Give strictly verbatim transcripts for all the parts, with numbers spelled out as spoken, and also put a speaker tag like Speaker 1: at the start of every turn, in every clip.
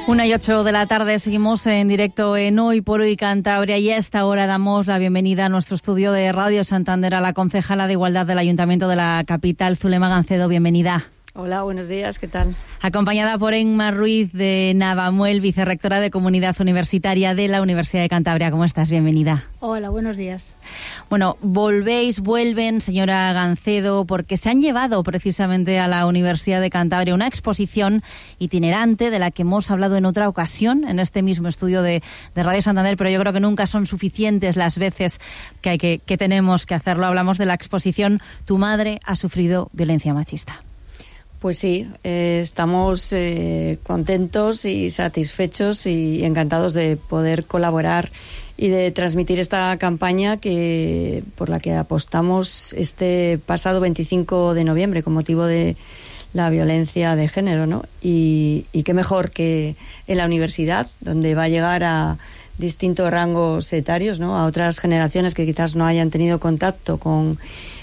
Speaker 1: Una y ocho de la tarde, seguimos en directo en Hoy por Hoy Cantabria y a esta hora damos la bienvenida a nuestro estudio de Radio Santander a la concejala de Igualdad del Ayuntamiento de la capital, Zulema Gancedo. Bienvenida.
Speaker 2: Hola, buenos días, ¿qué tal?
Speaker 1: Acompañada por Emma Ruiz de Navamuel, vicerrectora de Comunidad Universitaria de la Universidad de Cantabria. ¿Cómo estás? Bienvenida.
Speaker 3: Hola, buenos días.
Speaker 1: Bueno, volvéis, vuelven, señora Gancedo, porque se han llevado precisamente a la Universidad de Cantabria una exposición itinerante de la que hemos hablado en otra ocasión en este mismo estudio de, de Radio Santander, pero yo creo que nunca son suficientes las veces que, hay que, que tenemos que hacerlo. Hablamos de la exposición Tu madre ha sufrido violencia machista.
Speaker 2: Pues sí, eh, estamos eh, contentos y satisfechos y encantados de poder colaborar y de transmitir esta campaña que por la que apostamos este pasado veinticinco de noviembre con motivo de la violencia de género, ¿no? Y, y qué mejor que en la universidad, donde va a llegar a distintos rangos etarios, ¿no? A otras generaciones que quizás no hayan tenido contacto con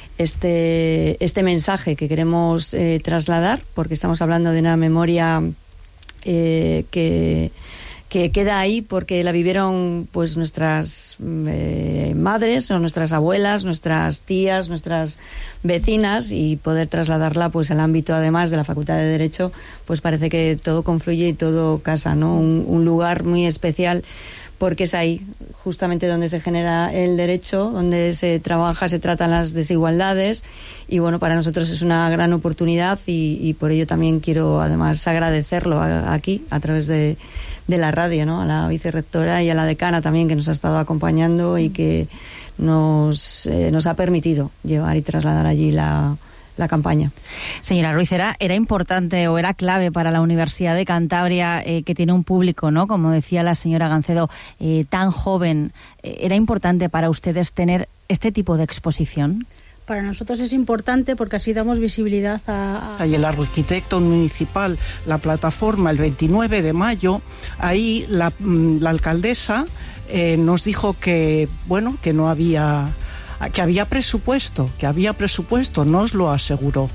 Speaker 2: este este mensaje que queremos eh, trasladar, porque estamos hablando de una memoria eh, que que queda ahí porque la vivieron pues nuestras eh, madres o nuestras abuelas, nuestras tías, nuestras vecinas, y poder trasladarla pues al ámbito además de la Facultad de Derecho, pues parece que todo confluye y todo casa, ¿no? Un, un lugar muy especial, porque es ahí justamente donde se genera el derecho, donde se trabaja, se tratan las desigualdades, y bueno, para nosotros es una gran oportunidad y, y por ello también quiero además agradecerlo a, aquí a través de, de la radio, ¿no? A la vicerrectora y a la decana también, que nos ha estado acompañando y que nos, eh, nos ha permitido llevar y trasladar allí la la campaña.
Speaker 1: Señora Ruiz, era, era importante o era clave para la Universidad de Cantabria, eh, que tiene un público, ¿no? Como decía la señora Gancedo, eh, tan joven. Eh, ¿Era importante para ustedes tener este tipo de exposición?
Speaker 3: Para nosotros es importante porque así damos visibilidad a... a...
Speaker 4: Y el arquitecto municipal, la plataforma, el veintinueve de mayo, ahí la, la alcaldesa eh, nos dijo que, bueno, que no había... que había presupuesto, que había presupuesto, nos lo aseguró.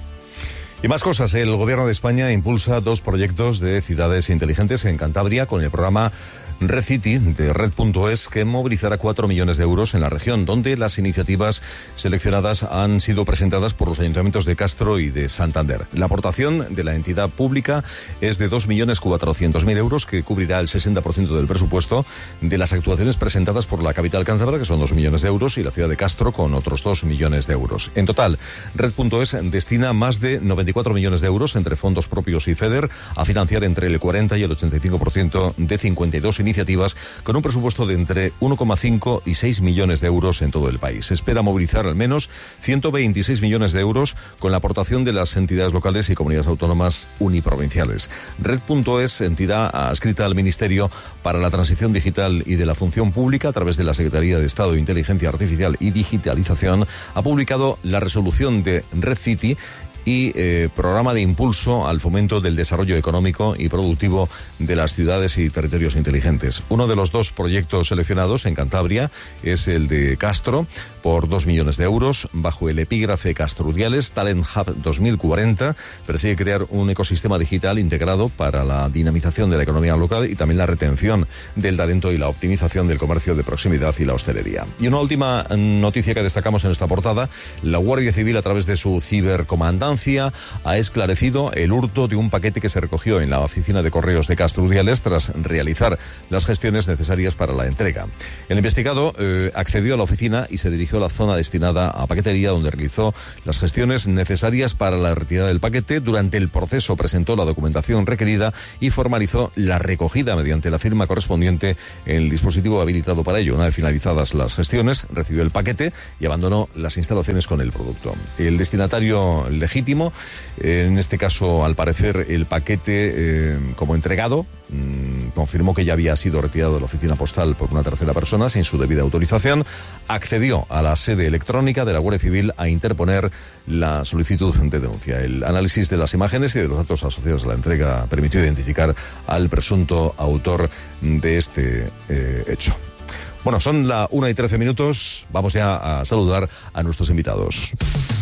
Speaker 5: Y más cosas, el Gobierno de España impulsa dos proyectos de ciudades inteligentes en Cantabria con el programa Red City de Red punto es, que movilizará cuatro millones de euros en la región, donde las iniciativas seleccionadas han sido presentadas por los ayuntamientos de Castro y de Santander. La aportación de la entidad pública es de dos millones cuatrocientos mil euros, que cubrirá el sesenta por ciento del presupuesto de las actuaciones presentadas por la capital cántabra, que son dos millones de euros, y la ciudad de Castro con otros dos millones de euros. En total, Red punto es destina más de noventa y cuatro millones de euros entre fondos propios y FEDER a financiar entre el cuarenta y el ochenta y cinco por ciento de cincuenta y dos iniciativas, con un presupuesto de entre uno coma cinco y seis millones de euros en todo el país. Se espera movilizar al menos ciento veintiséis millones de euros con la aportación de las entidades locales y comunidades autónomas uniprovinciales. Red punto es, entidad adscrita al Ministerio para la Transición Digital y de la Función Pública, a través de la Secretaría de Estado de Inteligencia Artificial y Digitalización, ha publicado la resolución de Red City y eh, programa de impulso al fomento del desarrollo económico y productivo de las ciudades y territorios inteligentes. Uno de los dos proyectos seleccionados en Cantabria es el de Castro, por dos millones de euros, bajo el epígrafe Castrudiales Talent Hub dos mil cuarenta. Persigue crear un ecosistema digital integrado para la dinamización de la economía local y también la retención del talento y la optimización del comercio de proximidad y la hostelería. Y una última noticia que destacamos en esta portada: la Guardia Civil, a través de su cibercomandancia, ha esclarecido el hurto de un paquete que se recogió en la oficina de correos de Castrudiales tras realizar las gestiones necesarias para la entrega. El investigado eh, accedió a la oficina y se dirigió a la zona destinada a paquetería, donde realizó las gestiones necesarias para la retirada del paquete. Durante el proceso presentó la documentación requerida y formalizó la recogida mediante la firma correspondiente en el dispositivo habilitado para ello. Una vez finalizadas las gestiones, recibió el paquete y abandonó las instalaciones con el producto. El destinatario legítimo, en este caso, al parecer, el paquete eh, como entregado, mmm, confirmó que ya había sido retirado de la oficina postal por una tercera persona sin su debida autorización. Accedió a la sede electrónica de la Guardia Civil a interponer la solicitud de denuncia. El análisis de las imágenes y de los datos asociados a la entrega permitió identificar al presunto autor de este eh, hecho. Bueno, son la una y trece minutos. Vamos ya a saludar a nuestros invitados.